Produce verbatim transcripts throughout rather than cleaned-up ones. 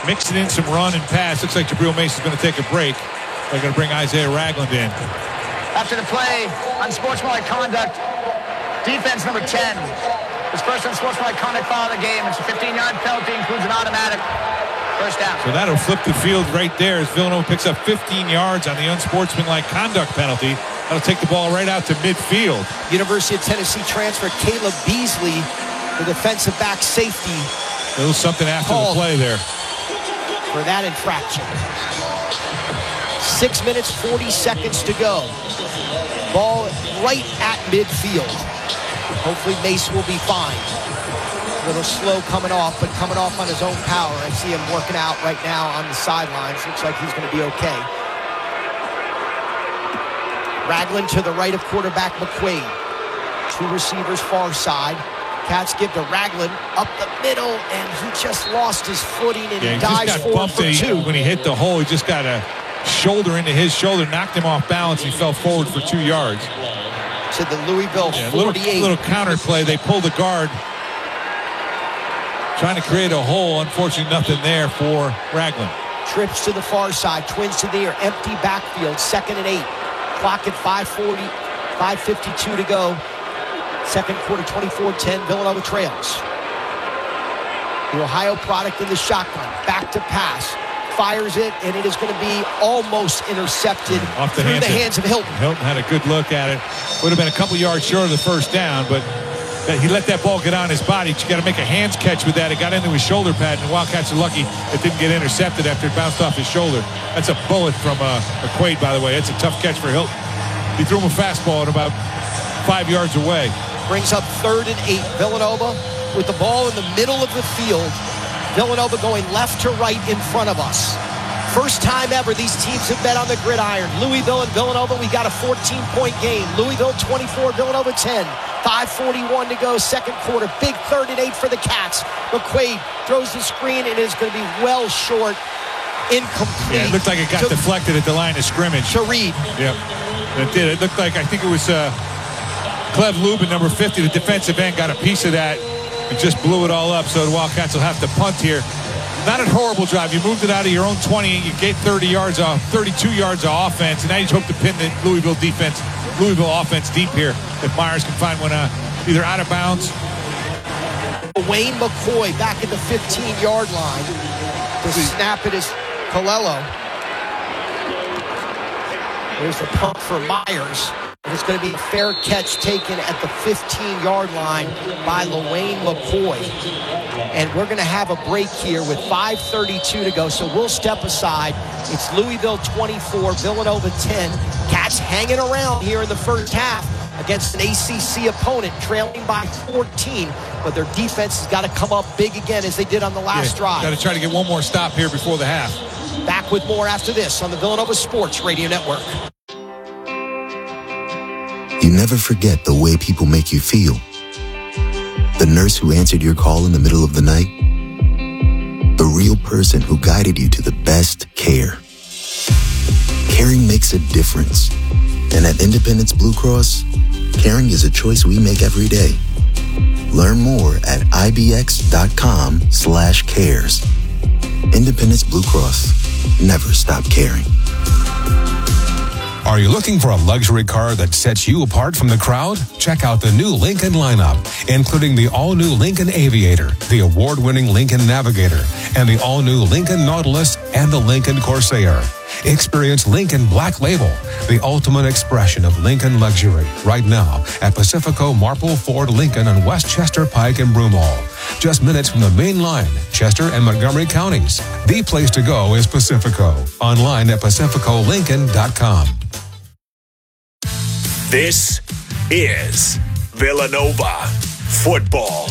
mixing in some run and pass. Looks like Jabril Mason's going to take a break. They're going to bring Isaiah Ragland in. After the play, unsportsmanlike conduct, defense number ten. His first unsportsmanlike conduct foul of the game. It's a fifteen-yard penalty, includes an automatic first down. So that'll flip the field right there as Villanova picks up fifteen yards on the unsportsmanlike conduct penalty. That'll take the ball right out to midfield. University of Tennessee transfer Caleb Beasley, the defensive back safety. A little something after the play there. For that infraction. Six minutes, forty seconds to go. Ball right at midfield. Hopefully Mason will be fine. A little slow coming off, but coming off on his own power. I see him working out right now on the sidelines. Looks like he's going to be okay. Ragland to the right of quarterback McQuaid. Two receivers far side. Cats give to Ragland up the middle, and he just lost his footing and yeah, he dives forward for two. When he hit the hole, he just got a shoulder into his shoulder, knocked him off balance. He fell forward for two yards. To the Louisville yeah, forty-eight. Little, little counter play. They pulled the guard, trying to create a hole. Unfortunately, nothing there for Ragland. Trips to the far side. Twins to the air. Empty backfield. Second and eight. Clock at five forty. five fifty-two to go. Second quarter, twenty-four ten. Villanova trails. The Ohio product in the shotgun. Back to pass. Fires it, and it is going to be almost intercepted off the through hands the hands of, of Hilton. Hilton had a good look at it. Would have been a couple yards short of the first down, but he let that ball get on his body. You got to make a hands catch with that. It got into his shoulder pad, and the Wildcats are lucky it didn't get intercepted after it bounced off his shoulder. That's a bullet from uh, McQuaid, by the way. It's a tough catch for Hilton. He threw him a fastball at about five yards away. Brings up third and eight. Villanova with the ball in the middle of the field. Villanova going left to right in front of us. First time ever these teams have met on the gridiron. Louisville and Villanova, we got a fourteen-point game. Louisville twenty-four, Villanova ten. five forty-one to go, second quarter. Big third and eight for the Cats. McQuaid throws the screen and is going to be well short. Incomplete. Yeah, it looked like it got to, deflected at the line of scrimmage. To Reed. Yep, it did. It looked like, I think it was uh, Clev Lubin, number fifty, the defensive end, got a piece of that. It just blew it all up, so the Wildcats will have to punt here. Not a horrible drive. You moved it out of your own twenty, and you get thirty yards off, thirty-two yards of offense, and now you hope to pin the Louisville defense, Louisville offense deep here if Myers can find one uh, either out of bounds. Wayne McCoy back at the fifteen-yard line. The snap it is Colello. There's the pump for Myers. It's going to be a fair catch taken at the fifteen-yard line by LaWayne McCoy. And we're going to have a break here with five thirty-two to go, so we'll step aside. It's Louisville twenty-four, Villanova ten. Cats hanging around here in the first half against an A C C opponent, trailing by fourteen. But their defense has got to come up big again as they did on the last yeah, drive. Got to try to get one more stop here before the half. Back with more after this on the Villanova Sports Radio Network. You never forget the way people make you feel. The nurse who answered your call in the middle of the night. The real person who guided you to the best care. Caring makes a difference. And at Independence Blue Cross, caring is a choice we make every day. Learn more at ibx.com slash cares. Independence Blue Cross. Never stop caring. Are you looking for a luxury car that sets you apart from the crowd? Check out the new Lincoln lineup, including the all-new Lincoln Aviator, the award-winning Lincoln Navigator, and the all-new Lincoln Nautilus and the Lincoln Corsair. Experience Lincoln Black Label, the ultimate expression of Lincoln luxury, right now at Pacifico Marple Ford Lincoln on Westchester Pike and Broomall. Just minutes from the main line, Chester and Montgomery counties. The place to go is Pacifico. Online at pacifico lincoln dot com. This is Villanova football.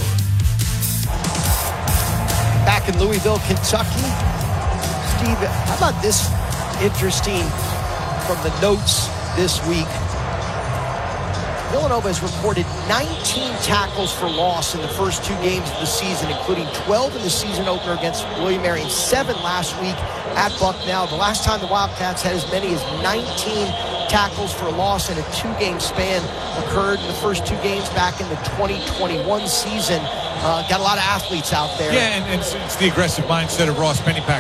Back in Louisville, Kentucky. Steve, how about this interesting from the notes this week? Villanova has reported nineteen tackles for loss in the first two games of the season, including twelve in the season opener against William Mary and seven last week at Bucknell. The last time the Wildcats had as many as nineteen tackles for loss in a two-game span occurred in the first two games back in the twenty twenty-one season. Uh, got a lot of athletes out there. Yeah, and, and it's, it's the aggressive mindset of Ross Pennypacker.